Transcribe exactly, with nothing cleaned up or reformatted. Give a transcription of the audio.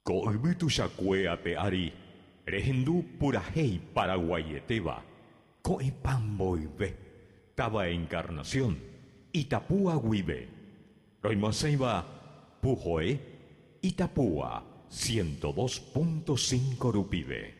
Koibutu Shakueate Ari, Rehendu Purahei Paraguayeteba, Koepamboibe, Taba Encarnación, Itapúa Guibe, Roimoseiba, Pujoe, Itapúa, ciento dos punto cinco Rupibe.